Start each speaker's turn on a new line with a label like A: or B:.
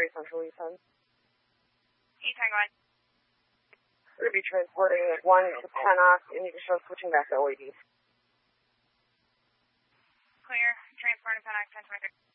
A: Central Easton.
B: Easton, go ahead.
A: We're going to be transporting 1 to Pennock, and you can show switching back to OAD.
B: Clear. Transporting Pennock, 1023.